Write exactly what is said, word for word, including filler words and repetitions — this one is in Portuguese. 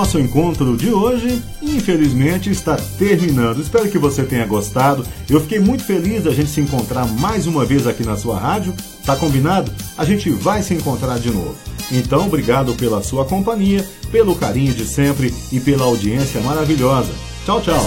nosso encontro de hoje, infelizmente, está terminando. Espero que você tenha gostado. Eu fiquei muito feliz da gente se encontrar mais uma vez aqui na sua rádio. Tá combinado? A gente vai se encontrar de novo. Então, obrigado pela sua companhia, pelo carinho de sempre e pela audiência maravilhosa. Tchau, tchau.